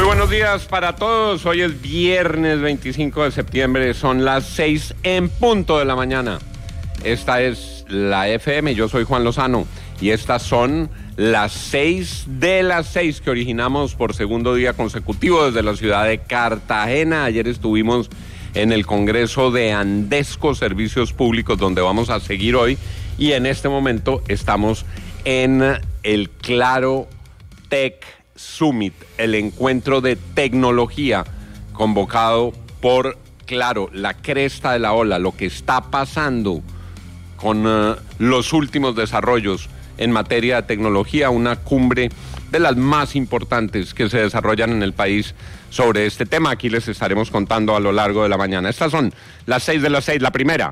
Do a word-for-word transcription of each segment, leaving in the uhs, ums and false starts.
buenos días para todos. Hoy es viernes veinticinco de septiembre, son las seis en punto de la mañana. Esta es la F M, yo soy Juan Lozano y estas son las seis de las seis que originamos por segundo día consecutivo desde la ciudad de Cartagena. Ayer estuvimos en el Congreso de Andesco Servicios Públicos, donde vamos a seguir hoy, y en este momento estamos en el Claro Tech Summit, el encuentro de tecnología convocado por Claro, la cresta de la ola, lo que está pasando con uh, los últimos desarrollos en materia de tecnología, una cumbre de las más importantes que se desarrollan en el país sobre este tema. Aquí les estaremos contando a lo largo de la mañana. Estas son las seis de las seis. La primera.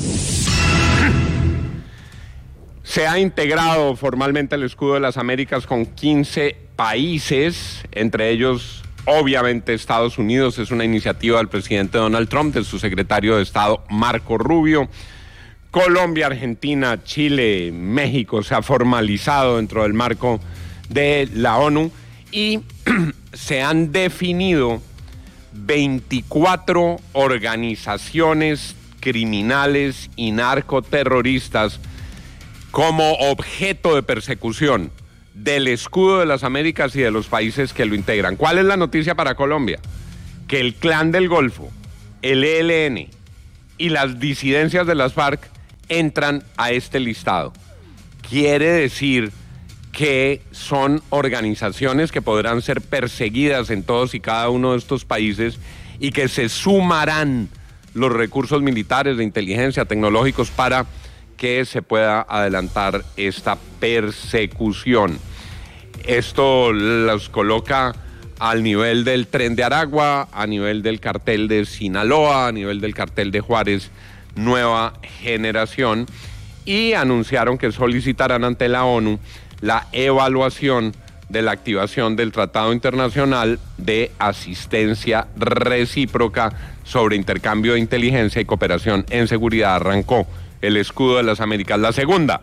Se ha integrado formalmente el escudo de las Américas con quince países, entre ellos, obviamente, Estados Unidos. Es una iniciativa del presidente Donald Trump, de su secretario de Estado, Marco Rubio. Colombia, Argentina, Chile, México se ha formalizado dentro del marco de la ONU y se han definido veinticuatro organizaciones criminales y narcoterroristas como objeto de persecución del escudo de las Américas y de los países que lo integran. ¿Cuál es la noticia para Colombia? Que el Clan del Golfo, el E L N y las disidencias de las FARC entran a este listado. Quiere decir que son organizaciones que podrán ser perseguidas en todos y cada uno de estos países y que se sumarán los recursos militares, de inteligencia, tecnológicos para que se pueda adelantar esta persecución. Esto los coloca al nivel del Tren de Aragua, a nivel del cartel de Sinaloa, a nivel del cartel de Juárez, Nueva Generación, y anunciaron que solicitarán ante la ONU la evaluación de la activación del Tratado Internacional de Asistencia Recíproca sobre Intercambio de Inteligencia y Cooperación en Seguridad. Arrancó el escudo de las Américas. La segunda.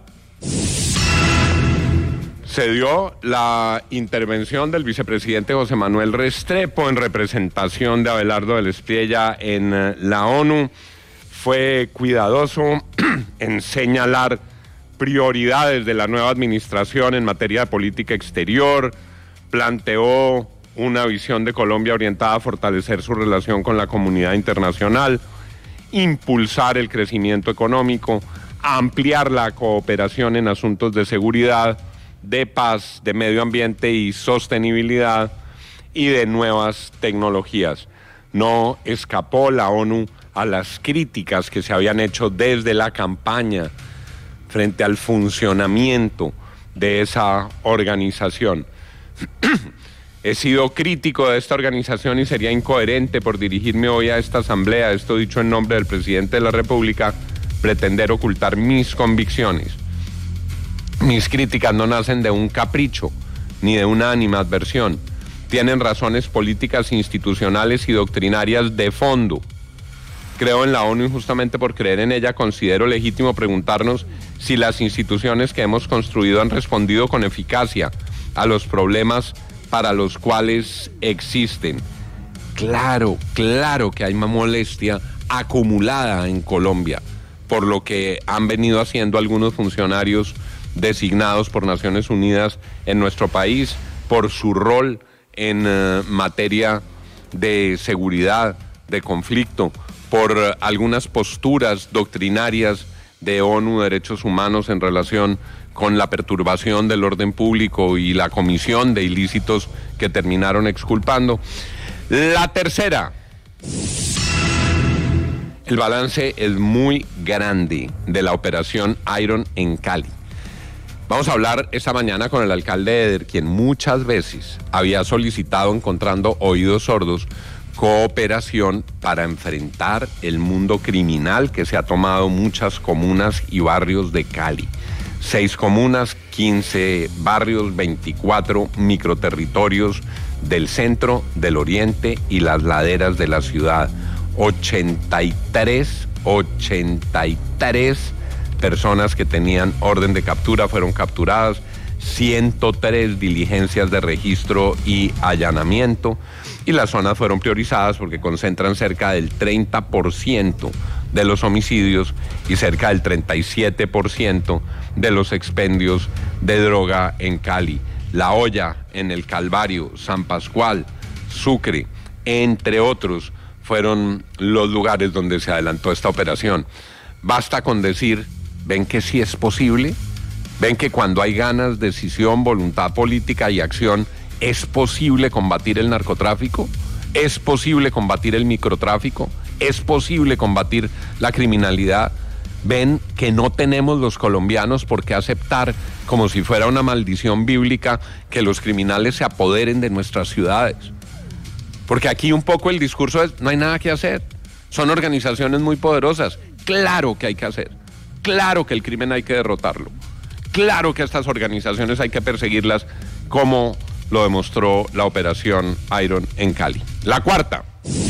Se dio la intervención del vicepresidente José Manuel Restrepo en representación de Abelardo del Espriella en la ONU. Fue cuidadoso en señalar prioridades de la nueva administración en materia de política exterior, planteó una visión de Colombia orientada a fortalecer su relación con la comunidad internacional, impulsar el crecimiento económico, ampliar la cooperación en asuntos de seguridad, de paz, de medio ambiente y sostenibilidad y de nuevas tecnologías. No escapó la ONU a las críticas que se habían hecho desde la campaña frente al funcionamiento de esa organización. He sido crítico de esta organización y sería incoherente por dirigirme hoy a esta asamblea, esto dicho en nombre del presidente de la República, pretender ocultar mis convicciones. Mis críticas no nacen de un capricho ni de una animadversión. Tienen razones políticas, institucionales y doctrinarias de fondo. Creo en la ONU y justamente por creer en ella considero legítimo preguntarnos si las instituciones que hemos construido han respondido con eficacia a los problemas para los cuales existen. Claro, claro que hay una molestia acumulada en Colombia por lo que han venido haciendo algunos funcionarios designados por Naciones Unidas en nuestro país, por su rol en uh, materia de seguridad, de conflicto, por uh, algunas posturas doctrinarias de ONU Derechos Humanos en relación con la perturbación del orden público y la comisión de ilícitos que terminaron exculpando. La tercera. El balance es muy grande de la operación Iron en Cali. Vamos a hablar esta mañana con el alcalde de Eder, quien muchas veces había solicitado, encontrando oídos sordos, cooperación para enfrentar el mundo criminal que se ha tomado muchas comunas y barrios de Cali. Seis comunas, quince barrios, veinticuatro microterritorios del centro, del oriente y las laderas de la ciudad. ochenta y tres, ochenta y tres personas que tenían orden de captura fueron capturadas. ciento tres diligencias de registro y allanamiento, y las zonas fueron priorizadas porque concentran cerca del treinta por ciento de los homicidios y cerca del treinta y siete por ciento de los expendios de droga en Cali. La Hoya, en el Calvario, San Pascual, Sucre, entre otros, fueron los lugares donde se adelantó esta operación. Basta con decir, ven que sí es posible, ven que cuando hay ganas, decisión, voluntad política y acción, es posible combatir el narcotráfico, es posible combatir el microtráfico, es posible combatir la criminalidad. Ven que no tenemos los colombianos por qué aceptar, como si fuera una maldición bíblica, que los criminales se apoderen de nuestras ciudades. Porque aquí un poco el discurso es, no hay nada que hacer, son organizaciones muy poderosas. Claro que hay que hacer, claro que el crimen hay que derrotarlo, claro que a estas organizaciones hay que perseguirlas, como lo demostró la operación Iron en Cali. La cuarta.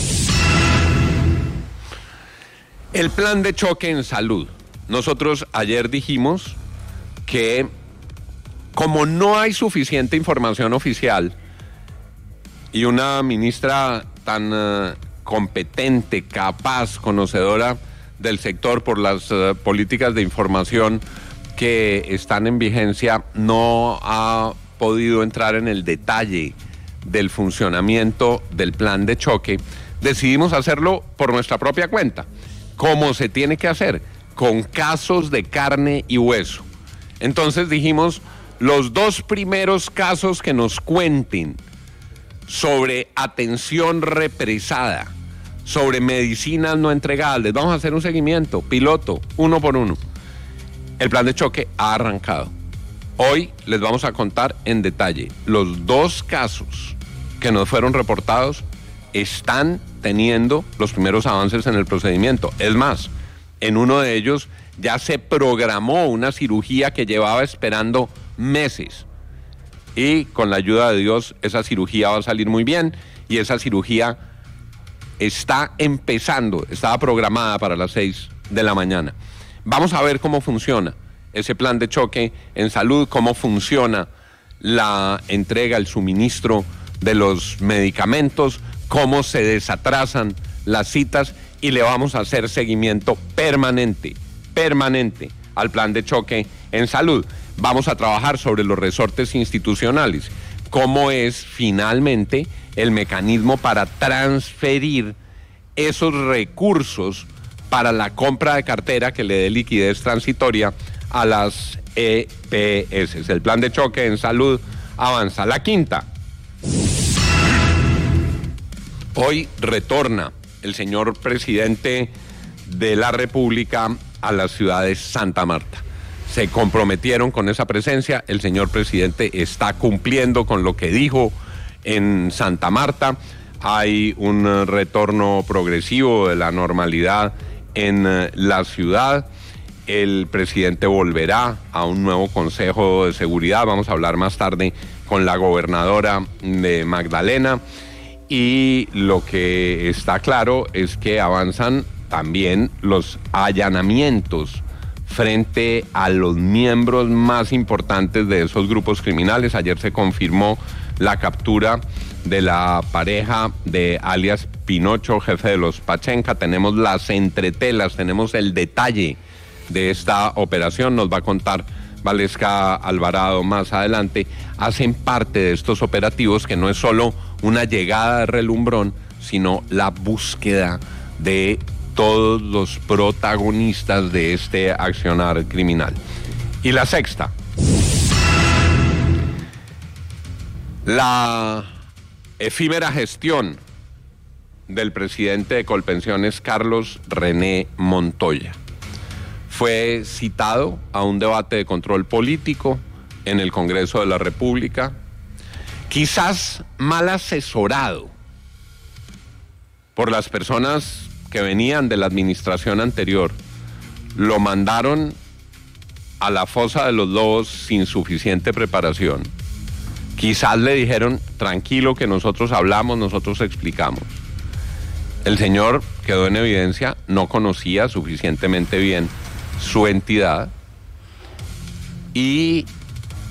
El plan de choque en salud. Nosotros ayer dijimos que como no hay suficiente información oficial y una ministra tan uh, competente, capaz, conocedora del sector por las uh, políticas de información que están en vigencia, no ha podido entrar en el detalle del funcionamiento del plan de choque, decidimos hacerlo por nuestra propia cuenta. Como se tiene que hacer, con casos de carne y hueso. Entonces dijimos, los dos primeros casos que nos cuenten sobre atención represada, sobre medicinas no entregadas, les vamos a hacer un seguimiento, piloto, uno por uno. El plan de choque ha arrancado. Hoy les vamos a contar en detalle los dos casos que nos fueron reportados. Están teniendo los primeros avances en el procedimiento. Es más, en uno de ellos ya se programó una cirugía que llevaba esperando meses. Y con la ayuda de Dios, esa cirugía va a salir muy bien y esa cirugía está empezando, estaba programada para las seis de la mañana. Vamos a ver cómo funciona ese plan de choque en salud, cómo funciona la entrega, el suministro de los medicamentos, cómo se desatrasan las citas, y le vamos a hacer seguimiento permanente, permanente al plan de choque en salud. Vamos a trabajar sobre los resortes institucionales, cómo es finalmente el mecanismo para transferir esos recursos para la compra de cartera que le dé liquidez transitoria a las E P S. El plan de choque en salud avanza. La quinta. Hoy retorna el señor presidente de la República a la ciudad de Santa Marta. Se comprometieron con esa presencia, el señor presidente está cumpliendo con lo que dijo en Santa Marta. Hay un retorno progresivo de la normalidad en la ciudad. El presidente volverá a un nuevo Consejo de Seguridad. Vamos a hablar más tarde con la gobernadora de Magdalena. Y lo que está claro es que avanzan también los allanamientos frente a los miembros más importantes de esos grupos criminales. Ayer se confirmó la captura de la pareja de alias Pinocho, jefe de los Pachenca. Tenemos las entretelas, tenemos el detalle de esta operación. Nos va a contar Valesca Alvarado más adelante. Hacen parte de estos operativos que no es solo una llegada de relumbrón, sino la búsqueda de todos los protagonistas de este accionar criminal. Y la sexta. La efímera gestión del presidente de Colpensiones, Carlos René Montoya. Fue citado a un debate de control político en el Congreso de la República, quizás mal asesorado por las personas que venían de la administración anterior. Lo mandaron a la fosa de los lobos sin suficiente preparación. Quizás le dijeron, tranquilo que nosotros hablamos, nosotros explicamos. El señor quedó en evidencia, no conocía suficientemente bien su entidad y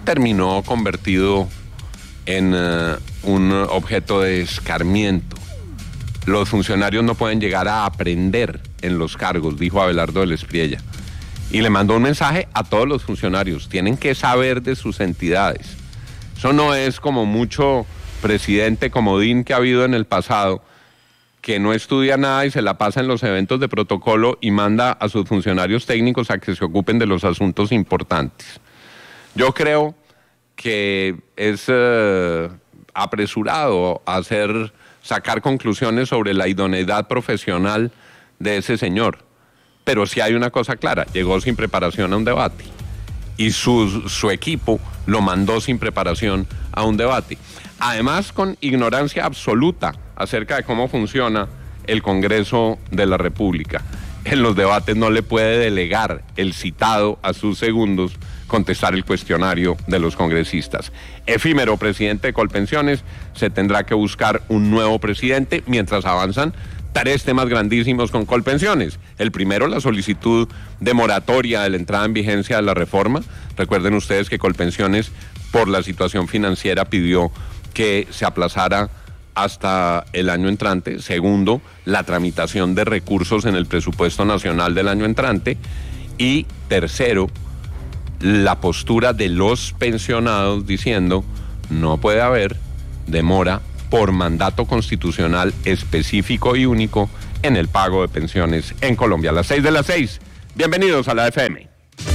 terminó convertido en uh, un objeto de escarmiento. Los funcionarios no pueden llegar a aprender en los cargos, dijo Abelardo del Espriella. Y le mandó un mensaje a todos los funcionarios, tienen que saber de sus entidades. Eso no es como mucho presidente comodín que ha habido en el pasado, que no estudia nada y se la pasa en los eventos de protocolo y manda a sus funcionarios técnicos a que se ocupen de los asuntos importantes. Yo creo que es eh, apresurado hacer, sacar conclusiones sobre la idoneidad profesional de ese señor, pero sí hay una cosa clara, llegó sin preparación a un debate y su, su equipo lo mandó sin preparación a un debate. Además, con ignorancia absoluta acerca de cómo funciona el Congreso de la República. En los debates no le puede delegar el citado a sus segundos contestar el cuestionario de los congresistas. Efímero presidente de Colpensiones, se tendrá que buscar un nuevo presidente mientras avanzan tres temas grandísimos con Colpensiones. El primero, la solicitud de moratoria de la entrada en vigencia de la reforma. Recuerden ustedes que Colpensiones, por la situación financiera, pidió que se aplazara hasta el año entrante. Segundo, la tramitación de recursos en el presupuesto nacional del año entrante. Y tercero, la postura de los pensionados diciendo no puede haber demora por mandato constitucional específico y único en el pago de pensiones en Colombia. A las seis de las seis, bienvenidos a la F M.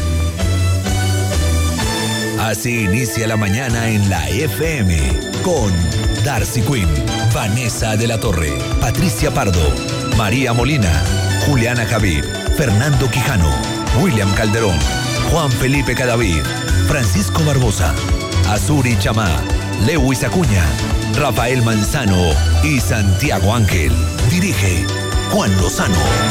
Así inicia la mañana en la F M con Darcy Quinn, Vanessa de la Torre, Patricia Pardo, María Molina, Juliana Javid, Fernando Quijano, William Calderón, Juan Felipe Cadavid, Francisco Barbosa, Azuri Chamá, Lewis Acuña, Rafael Manzano y Santiago Ángel. Dirige Juan Lozano.